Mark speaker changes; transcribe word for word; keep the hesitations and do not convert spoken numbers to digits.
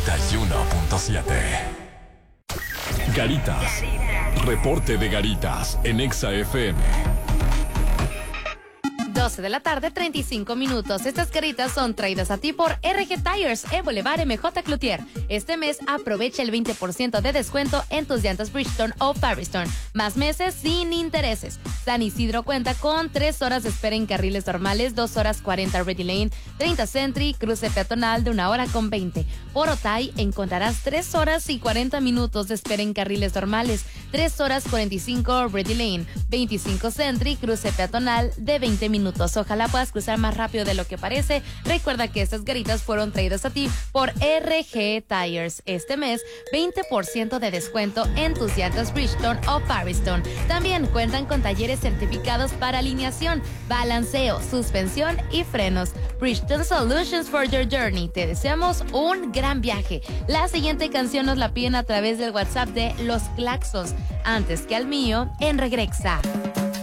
Speaker 1: noventa y uno punto siete. Garitas. Reporte de Garitas en Exa F M.
Speaker 2: doce de la tarde, treinta y cinco minutos. Estas caritas son traídas a ti por R G Tires en Boulevard M J Cloutier. Este mes aprovecha el veinte por ciento de descuento en tus llantas Bridgestone o Firestone. Más meses sin intereses. San Isidro cuenta con tres horas de espera en carriles normales, dos horas cuarenta Ready Lane, treinta Century, cruce peatonal de una hora con veinte. Por Otay encontrarás tres horas y cuarenta minutos de espera en carriles normales, tres horas cuarenta y cinco Ready Lane, veinticinco Century, cruce peatonal de veinte minutos. Ojalá puedas cruzar más rápido de lo que parece. Recuerda que estas garitas fueron traídas a ti por R G Tires. Este mes, veinte por ciento de descuento en tus llantas Bridgestone o Firestone. También cuentan con talleres certificados para alineación, balanceo, suspensión y frenos. Bridgestone Solutions for your journey. Te deseamos un gran viaje. La siguiente canción nos la piden a través del WhatsApp de Los Claxons. Antes que al mío, en Regrexa.